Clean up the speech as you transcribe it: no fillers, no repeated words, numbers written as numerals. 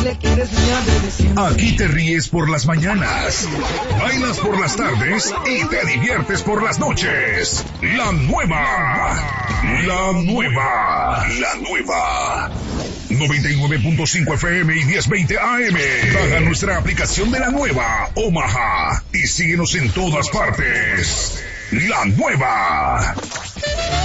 Aquí te ríes por las mañanas, bailas por las tardes y te diviertes por las noches. La nueva 99.5 FM y 1020 AM. Baja nuestra aplicación de La Nueva Omaha y síguenos en todas partes. La Nueva.